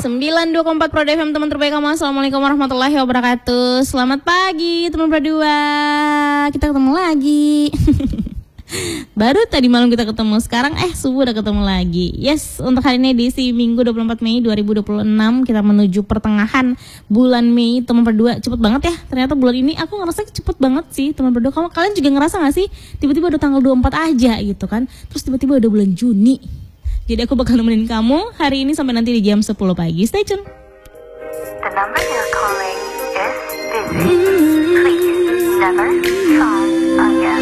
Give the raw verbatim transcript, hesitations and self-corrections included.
sembilan dua koma empat Pro F M, teman terbaik kamu. Assalamualaikum warahmatullahi wabarakatuh. Selamat pagi teman Pro dua. Kita ketemu lagi. Baru tadi malam kita ketemu, sekarang eh subuh udah ketemu lagi. Yes, untuk hari ini edisi Minggu dua puluh empat Mei dua ribu dua puluh enam. Kita menuju pertengahan bulan Mei, teman berdua. Cepet banget ya, ternyata bulan ini aku ngerasa cepet banget sih teman berdua. Kamu kalian juga ngerasa gak sih? Tiba-tiba udah tanggal dua puluh empat aja gitu kan. Terus tiba-tiba udah bulan Juni. Jadi aku bakal nemenin kamu hari ini sampai nanti di jam sepuluh pagi. Stay tune. The number you're calling is busy. Please never